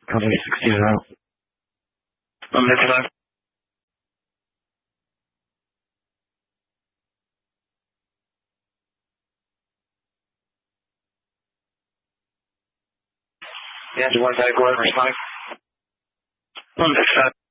Company 60 out. Next time. Yeah, do you want that go over 5? Next time.